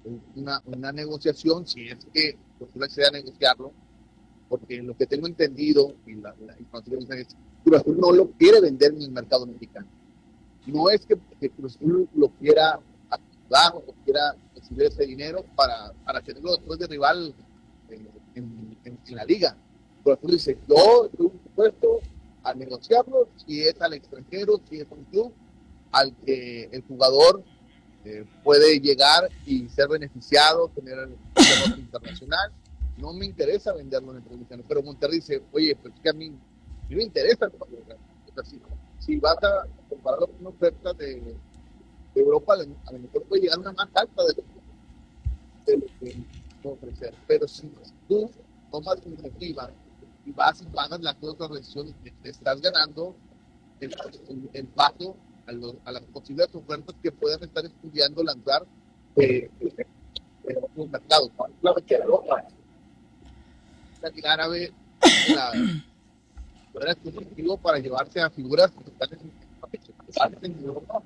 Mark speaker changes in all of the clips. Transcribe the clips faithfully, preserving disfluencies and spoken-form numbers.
Speaker 1: una, una negociación, si es que Cruz Azul accede a negociarlo, porque lo que tengo entendido, y la, la información es que Cruz Azul no lo quiere vender en el mercado mexicano. No es que, que Cruz Azul lo quiera activar o quiera recibir ese dinero para, para tenerlo después de rival eh, en, en, en la liga. Cruz Azul dice, yo estoy dispuesto a negociarlo si es al extranjero, si es un club al que el jugador eh, puede llegar y ser beneficiado, tener el negocio internacional. No me interesa venderlo en el mexicano, pero Monterrey dice, oye, pues es que a mí, a mí me interesa el jugador. Si, si vas a compararlo con una oferta de, de Europa, a lo mejor puede llegar una más alta de lo, de lo que puede ofrecer. Pero si tú tomas la iniciativa y vas y pagas las otras restricciones, te estás ganando el, el, el paso a, los, a las posibles ofertas que puedan estar estudiando lanzar eh, en otros mercados. Claro que Europa, la Liga Árabe, la era exclusivo para llevarse a figuras que están en Europa.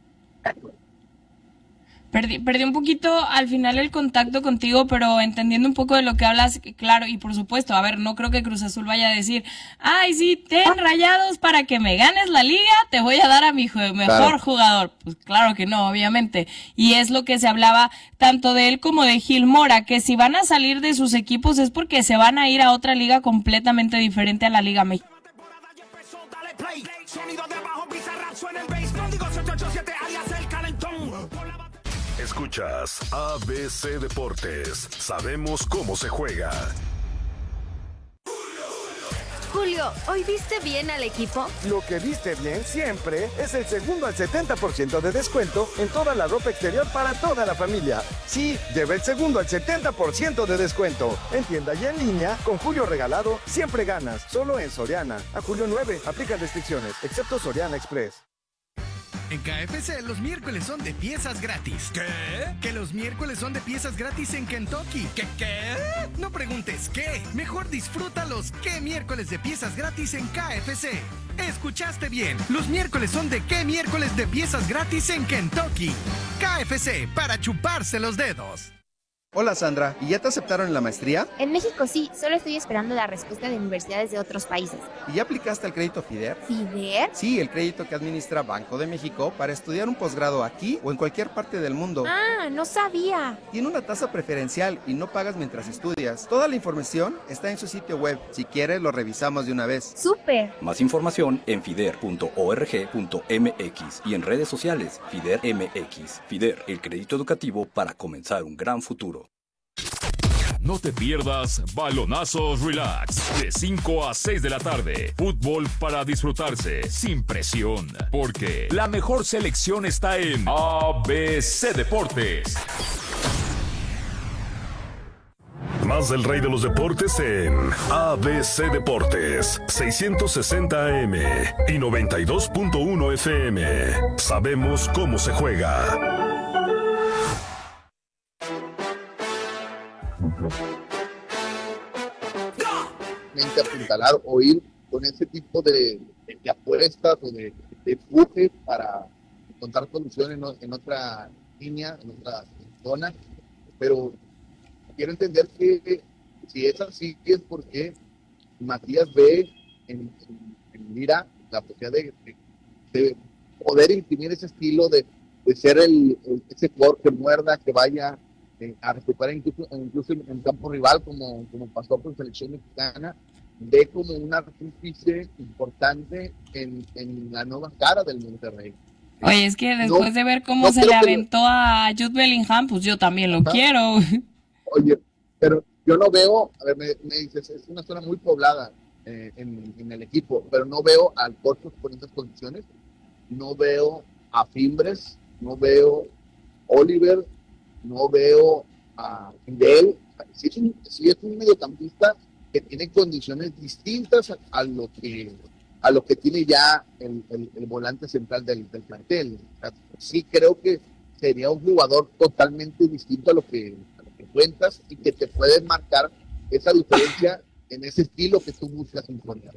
Speaker 2: Perdí, perdí un poquito al final el contacto contigo, pero entendiendo un poco de lo que hablas, claro, y por supuesto, a ver, no creo que Cruz Azul vaya a decir, ay, sí, ten Rayados para que me ganes la liga, te voy a dar a mi mejor claro. jugador. Pues claro que no, obviamente. Y es lo que se hablaba tanto de él como de Gil Mora, que si van a salir de sus equipos es porque se van a ir a otra liga completamente diferente a la Liga Mexicana.
Speaker 3: Escuchas A B C Deportes. Sabemos cómo se juega.
Speaker 4: Julio, ¿hoy viste bien al equipo?
Speaker 5: Lo que viste bien siempre es el segundo al setenta por ciento de descuento en toda la ropa exterior para toda la familia. Sí, lleva el segundo al setenta por ciento de descuento. En tienda y en línea, con Julio regalado, siempre ganas. Solo en Soriana. A julio nueve, aplica restricciones, excepto Soriana Express.
Speaker 6: En K F C los miércoles son de piezas gratis. ¿Qué? Que los miércoles son de piezas gratis en Kentucky. ¿Qué qué? No preguntes qué. Mejor disfrútalos. ¿Qué miércoles de piezas gratis en K F C? Escuchaste bien. Los miércoles son de qué miércoles de piezas gratis en Kentucky. K F C para chuparse los dedos.
Speaker 7: Hola Sandra, ¿y ya te aceptaron en la maestría?
Speaker 4: En México sí, solo estoy esperando la respuesta de universidades de otros países.
Speaker 7: ¿Y ya aplicaste al crédito FIDER?
Speaker 4: ¿FIDER?
Speaker 7: Sí, el crédito que administra Banco de México para estudiar un posgrado aquí o en cualquier parte del mundo.
Speaker 4: Ah, no sabía.
Speaker 7: Tiene una tasa preferencial y no pagas mientras estudias. Toda la información está en su sitio web. Si quieres, lo revisamos de una vez.
Speaker 4: ¡Súper!
Speaker 8: Más información en fider punto org punto m x y en redes sociales FIDER M X. FIDER, el crédito educativo para comenzar un gran futuro.
Speaker 9: No te pierdas Balonazos Relax, de cinco a seis de la tarde. Fútbol para disfrutarse, sin presión. Porque la mejor selección está en A B C Deportes.
Speaker 3: Más del rey de los deportes en A B C Deportes, seiscientos sesenta A M y noventa y dos punto uno F M. Sabemos cómo se juega.
Speaker 1: Apuntalar o ir con ese tipo de, de, de apuestas o de, de empuje para encontrar soluciones en, en otra línea, en otra zona, pero quiero entender que si es así es porque Matías ve en, en, en Lira la posibilidad de, de, de poder imprimir ese estilo de, de ser el, el, ese jugador que muerda, que vaya eh, a recuperar incluso, incluso en, en campo rival como, como pasó con selección mexicana, ve como un artífice importante en, en la nueva cara del Monterrey.
Speaker 2: Oye, es que después no, de ver cómo no se le aventó lo... a Jude Bellingham, pues yo también lo Ajá. quiero.
Speaker 1: Oye, pero yo no veo, a ver, me, me dices, es una zona muy poblada eh, en, en el equipo, pero no veo al Corpus con estas condiciones, no veo a Fimbres, no veo a Oliver, no veo a Fidel, si es un, si es un mediocampista que tiene condiciones distintas a, a lo que a lo que tiene ya el, el, el volante central del, del plantel. O sea, sí creo que sería un jugador totalmente distinto a lo que, a lo que cuentas y que te puede marcar esa diferencia en ese estilo que tú buscas en Juárez.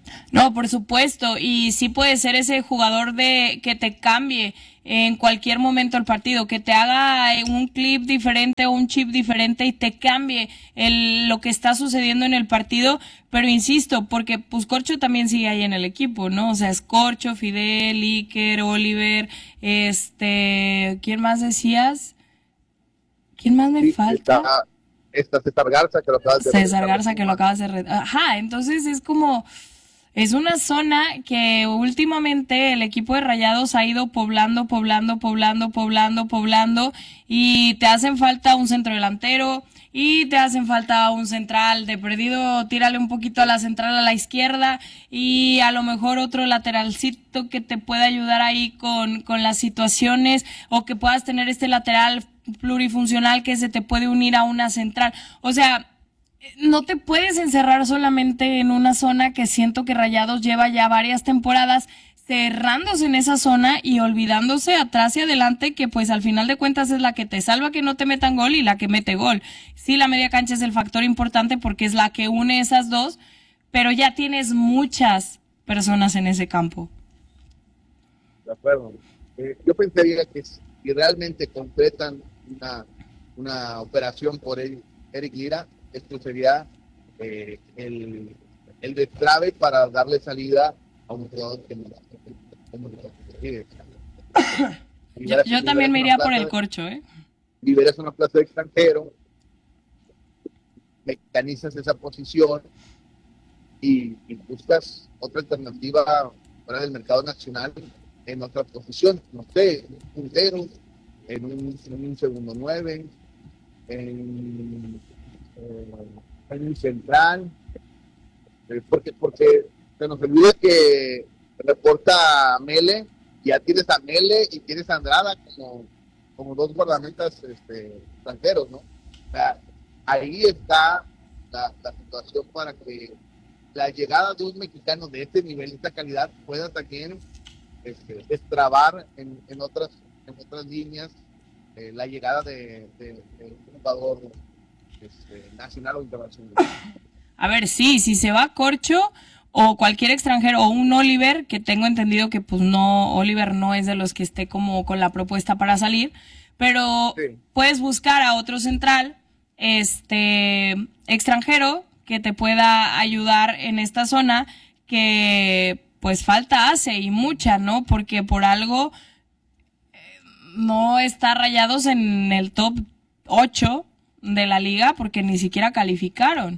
Speaker 2: No, por supuesto, y sí puede ser ese jugador de que te cambie en cualquier momento el partido, que te haga un clip diferente o un chip diferente y te cambie el, lo que está sucediendo en el partido, pero insisto, porque pues Corcho también sigue ahí en el equipo, ¿no? O sea, es Corcho, Fidel, Iker, Oliver, este, ¿quién más decías? ¿Quién más me
Speaker 1: Sí,
Speaker 2: falta?
Speaker 1: está, está César Garza, que lo acabas de
Speaker 2: César Garza, que lo acabas de... Re- Ajá, entonces es como... Es una zona que últimamente el equipo de Rayados ha ido poblando, poblando, poblando, poblando, poblando, y te hacen falta un centro delantero y te hacen falta un central. De perdido, tírale un poquito a la central a la izquierda y a lo mejor otro lateralcito que te pueda ayudar ahí con, con las situaciones, o que puedas tener este lateral plurifuncional que se te puede unir a una central. O sea, no te puedes encerrar solamente en una zona, que siento que Rayados lleva ya varias temporadas cerrándose en esa zona y olvidándose atrás y adelante, que pues al final de cuentas es la que te salva que no te metan gol y la que mete gol. Sí, la media cancha es el factor importante porque es la que une esas dos, pero ya tienes muchas personas en ese campo.
Speaker 1: De acuerdo. Eh, yo pensaría que si realmente concretan una, una operación por Eric, Eric Lira, esto sería eh, el, el destrave para darle salida a un jugador que no
Speaker 2: yo, yo también me iría por el Corcho, ¿eh?
Speaker 1: Liberas una plaza de extranjero, mecanizas esa posición y, y buscas otra alternativa fuera del mercado nacional en otra posición, no sé, en un puntero, en un, en un segundo nueve, en en un central, eh, porque porque se nos olvida que reporta a Mele, ya tienes a Mele y tienes a Andrada como, como dos guardametas este, extranjeros, ¿no? O sea, ahí está la, la situación para que la llegada de un mexicano de este nivel y esta calidad pueda también este, destrabar en, en otras en otras líneas eh, la llegada de, de, de un jugador Este, nacional o internacional.
Speaker 2: A ver, sí, si se va Corcho o cualquier extranjero o un Oliver, que tengo entendido que pues no, Oliver no es de los que esté como con la propuesta para salir, pero sí, puedes buscar a otro central, este, extranjero que te pueda ayudar en esta zona, que pues falta hace y mucha, ¿no? Porque por algo eh, no está Rayados en el top ocho de la liga, porque ni siquiera calificaron.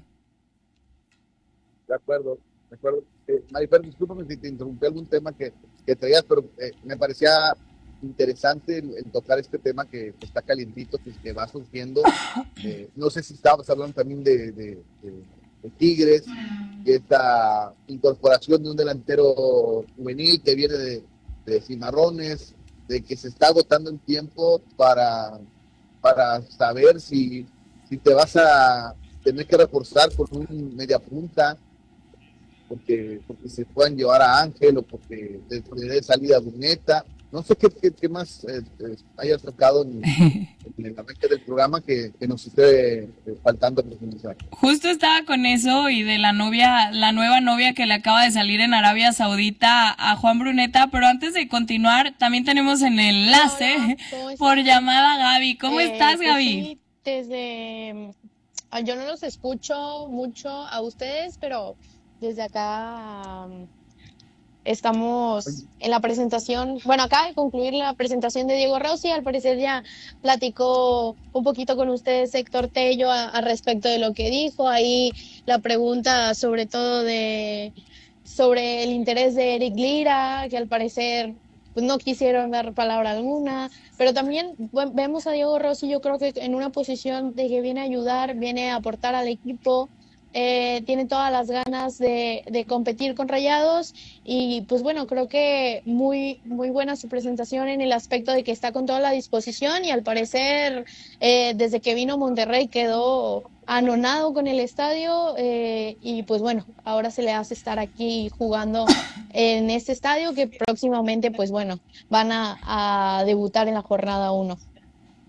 Speaker 1: De acuerdo, de acuerdo. Eh, Marifer, discúlpame si te interrumpí algún tema que, que traías, pero eh, me parecía interesante el, el tocar este tema que, que está calientito, que, que va surgiendo. Eh, no sé si estabas hablando también de, de, de, de Tigres, y esta incorporación de un delantero juvenil que viene de, de Cimarrones, de que se está agotando el tiempo para, para saber si si te vas a tener que reforzar con un media punta, porque, porque se puedan llevar a Ángel o porque te dé salida a Bruneta. No sé qué, qué, qué más eh, eh, hayas tocado en, en la arranque del programa que, que nos esté eh, faltando profundizar.
Speaker 2: Justo estaba con eso y de la novia, la nueva novia que le acaba de salir en Arabia Saudita a, a Juan Bruneta, pero antes de continuar, también tenemos en el enlace Hola, por llamada a Gaby. ¿Cómo eh, estás, Gaby?
Speaker 10: Pues sí, desde... Yo no los escucho mucho a ustedes, pero desde acá um, estamos en la presentación. Bueno, acaba de concluir la presentación de Diego Rossi. Al parecer ya platicó un poquito con ustedes Héctor Tello a, a respecto de lo que dijo. Ahí la pregunta sobre todo de sobre el interés de Eric Lira, que al parecer pues no quisieron dar palabra alguna, pero también bueno, vemos a Diego Rossi, yo creo que en una posición de que viene a ayudar, viene a aportar al equipo, eh, tiene todas las ganas de, de competir con Rayados y pues bueno, creo que muy, muy buena su presentación en el aspecto de que está con toda la disposición y al parecer eh, desde que vino a Monterrey quedó anonado con el estadio eh, y pues bueno, ahora se le hace estar aquí jugando en este estadio que próximamente pues bueno, van a, a debutar en la jornada uno.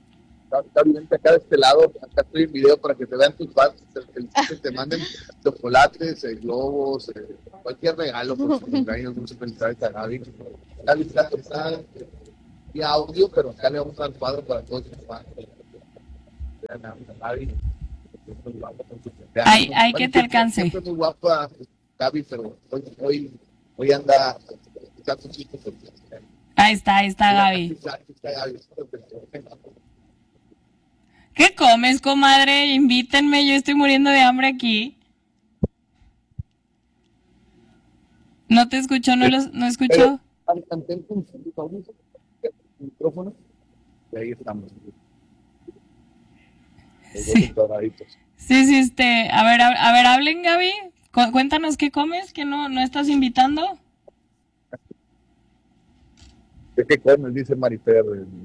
Speaker 1: Gaby, vente acá de este lado, acá estoy en video para que te vean tus fans, que te manden chocolates, eh, globos, eh, cualquier regalo por su cumpleaños, muchas felicidades a Gaby. Gaby está, está y audio, pero acá le vamos a dar cuadro para todos los fans. Gaby.
Speaker 2: Ay, ay, que te alcance.
Speaker 1: Siempre muy guapa, Gaby, pero hoy, hoy, hoy anda echando chistes.
Speaker 2: Ahí está, ahí está Gaby. ¿Qué comes, comadre? Invítenme, yo estoy muriendo de hambre aquí. No te escucho, no los, no escucho.
Speaker 1: Mantén tu micrófono y ahí estamos.
Speaker 2: Sí. Sí, sí, este, a ver, a, a ver, hablen, Gaby. Cu- cuéntanos qué comes, que no, no estás invitando.
Speaker 1: ¿De qué comes? Dice Marifer.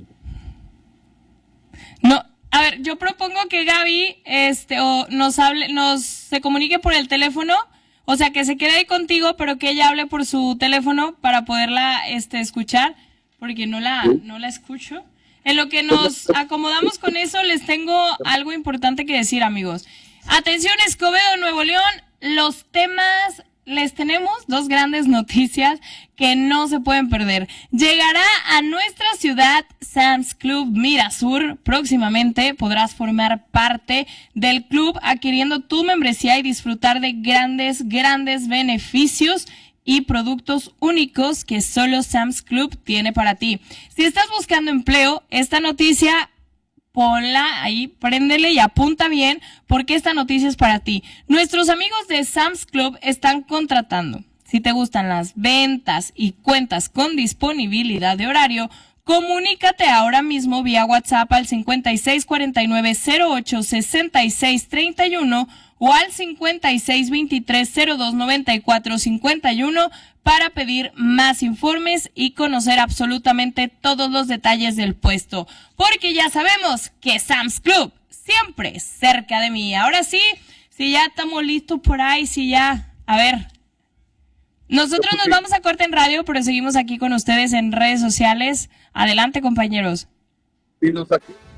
Speaker 2: No, a ver, yo propongo que Gaby, este, o nos hable, nos se comunique por el teléfono, o sea, que se quede ahí contigo, pero que ella hable por su teléfono para poderla, este, escuchar, porque no la, no la escucho. En lo que nos acomodamos con eso, les tengo algo importante que decir, amigos. Atención, Escobedo, Nuevo León, los temas, les tenemos dos grandes noticias que no se pueden perder. Llegará a nuestra ciudad Sam's Club Mirasur. Próximamente podrás formar parte del club adquiriendo tu membresía y disfrutar de grandes, grandes beneficios y productos únicos que solo Sam's Club tiene para ti. Si estás buscando empleo, esta noticia, ponla ahí, préndele y apunta bien, porque esta noticia es para ti. Nuestros amigos de Sam's Club están contratando. Si te gustan las ventas y cuentas con disponibilidad de horario, comunícate ahora mismo vía WhatsApp al cincuenta y seis cuarenta y nueve cero ocho sesenta y seis treinta y uno o al cincuenta y seis veintitrés cero dos noventa y cuatro cincuenta y uno para pedir más informes y conocer absolutamente todos los detalles del puesto. Porque ya sabemos que Sam's Club siempre cerca de mí. Ahora sí, si ya estamos listos por ahí, si ya, a ver. Nosotros nos vamos a corte en radio, pero seguimos aquí con ustedes en redes sociales. Adelante, compañeros.
Speaker 1: Sí, nos aquí.